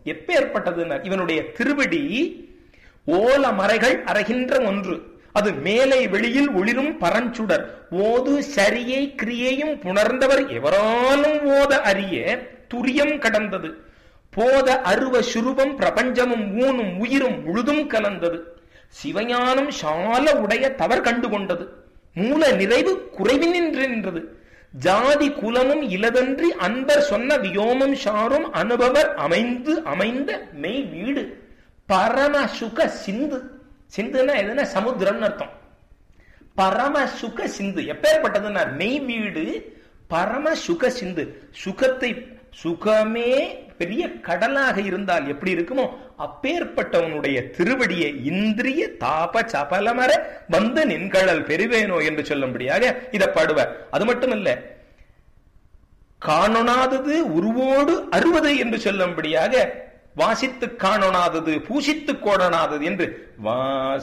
எப்பேற்பட்டதுன்னா, இவனுடைய திருவடி ஓல மறைகள் அறைகின்ற ஒன்று, அது மேலை வெளியில் ஒளிரும் பரஞ்சுடர், ஓது சரியை கிரியையும் புணர்ந்தவர் எவராலும் ஓத அறிய துரியம் கடந்தது, போத அருவ சுரூபம் பிரபஞ்சமும் ஊனும் உயிரும் முழுதும் கலந்தது, சிவஞானம் சால உடைய தவர் கண்டு கொண்டது, மூல நிறைவு குறைவினின்று நின்றது, ஜாதி குலமும் இலதன்றி அன்பர் சொன்ன வியோமம் சாரும் அனுபவர் அமைந்த மெய் வீடு பரம சுக சிந்து. சிந்துன்னா எதுனா சமுத்திரம் அர்த்தம். பரம சுக சிந்து எப்பேற்பட்டதுன்னா மெய் வீடு பரம சுக சிந்து. சுகத்தை, சுகமே பெரிய கடலாக இருந்தால் எப்படி இருக்குமோ அப்பேற்பட்டவனுடைய திருவடியை இந்திரிய தாப சபலமர வந்து நின்கழல் பெறுவேனோ என்று சொல்லும்படியாக இதை பாடுவார். அது மட்டுமல்ல, காணொணாதது உருவோடு அறுவது என்று சொல்லும்படியாக வாசித்து காணொணாதது பூசித்து கோடனாதது என்று வாசித்து